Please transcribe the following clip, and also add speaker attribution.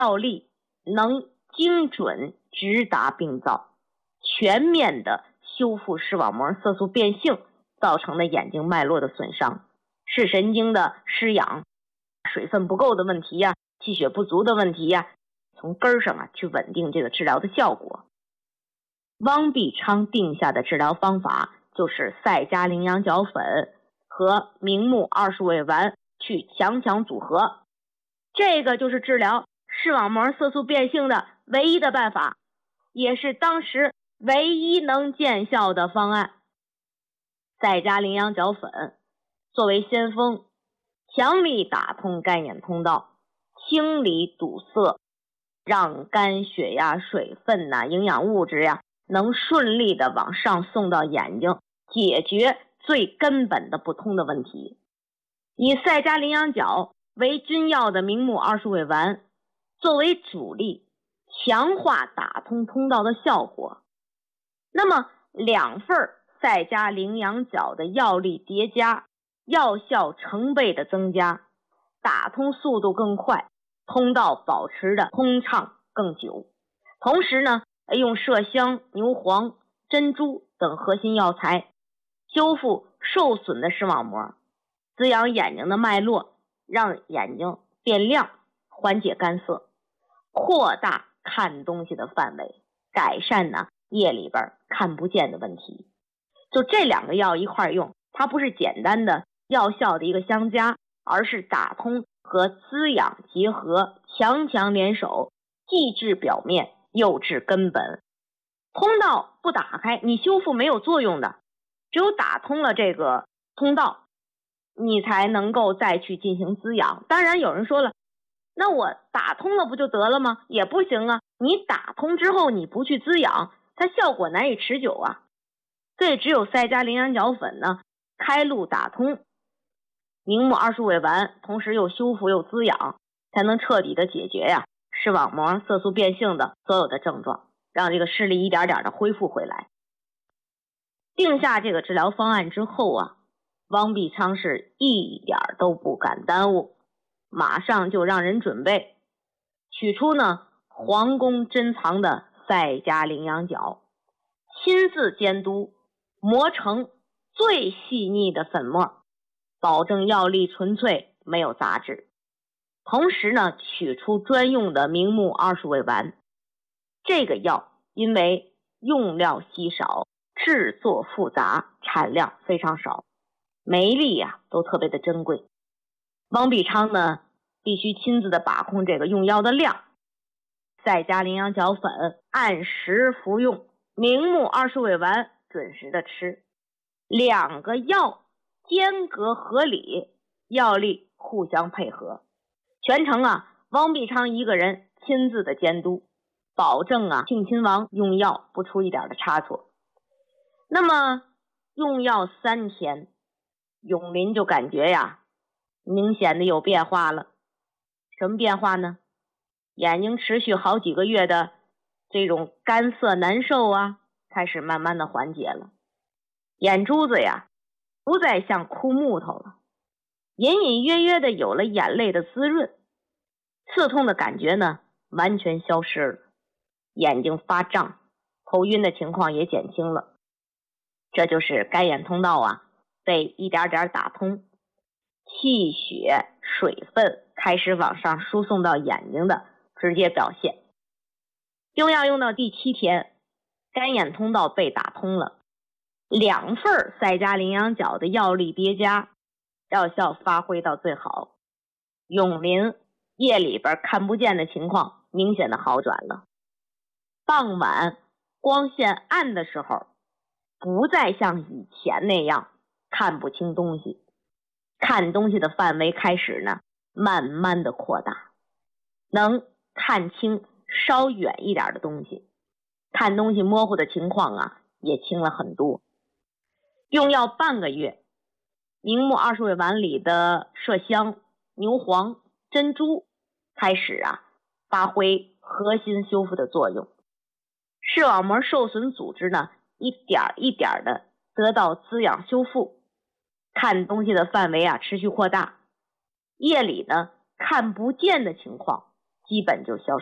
Speaker 1: 药力能精准直达病灶，全面的修复视网膜色素变性造成的眼睛脉络的损伤，视神经的失养，水分不够的问题呀，气血不足的问题呀，从根上去稳定这个治疗的效果。汪必昌定下的治疗方法就是赛加羚羊角粉和明目20味丸去强组合，这个就是治疗视网膜色素变性的唯一的办法，也是当时唯一能见效的方案。赛加羚羊角粉作为先锋，强力打通干眼通道，清理堵塞，让肝血呀、水分呐、营养物质呀能顺利的往上送到眼睛，解决最根本的不通的问题。以赛加羚羊角为君药的明目20味丸作为主力，强化打通通道的效果。那么2份赛加羚羊角的药力叠加，药效成倍的增加，打通速度更快，通道保持的通畅更久。同时呢，用麝香、牛黄、珍珠等核心药材修复受损的视网膜，滋养眼睛的脉络，让眼睛变亮，缓解干涩，扩大看东西的范围，改善夜里边看不见的问题。就这2个药一块用，它不是简单的药效的一个相加，而是打通和滋养结合，强联手，既治表面又治根本。通道不打开，你修复没有作用的，只有打通了这个通道，你才能够再去进行滋养。当然有人说了，那我打通了不就得了吗？也不行啊，你打通之后你不去滋养，它效果难以持久啊。所以只有赛加羚羊角粉呢，开路打通，明目20味丸，同时又修复又滋养，才能彻底的解决视网膜色素变性的所有的症状，让这个视力一点点的恢复回来。定下这个治疗方案之后汪必昌是一点都不敢耽误，马上就让人准备取出皇宫珍藏的赛加羚羊角，亲自监督磨成最细腻的粉末，保证药力纯粹，没有杂质。同时取出专用的明目20味丸。这个药因为用料稀少，制作复杂，产量非常少，每一粒都特别的珍贵。汪必昌必须亲自的把控这个用药的量，赛加羚羊角粉按时服用，明目20味丸准时的吃，2个药间隔合理，药力互相配合，全程汪必昌一个人亲自的监督，保证庆亲王用药不出一点的差错。那么用药3天，永林就感觉明显的有变化了。什么变化呢？眼睛持续好几个月的这种干涩难受开始慢慢的缓解了，眼珠子不再像枯木头了，隐隐约约的有了眼泪的滋润，刺痛的感觉完全消失了，眼睛发胀，头晕的情况也减轻了。这就是干眼通道被一点点打通，气血水分开始往上输送到眼睛的直接表现。用药用到第7天，干眼通道被打通了，2份赛加羚羊角的药力叠加，药效发挥到最好，永林夜里边看不见的情况明显的好转了。傍晚光线暗的时候，不再像以前那样看不清东西，看东西的范围开始慢慢的扩大，能看清稍远一点的东西，看东西模糊的情况也轻了很多。用药半个月，明目20味丸里的麝香、牛黄、珍珠开始发挥核心修复的作用，视网膜受损组织一点一点的得到滋养修复，看东西的范围持续扩大，夜里看不见的情况基本就消失。